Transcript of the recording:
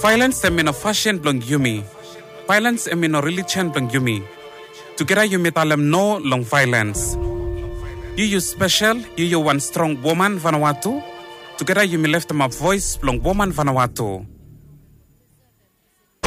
Violence emino fashion blong yumi. Violence emino religion blong yumi. Together you metalem no long violence. You special, you one strong woman Vanuatu. Together you me left them a voice blong woman Vanuatu.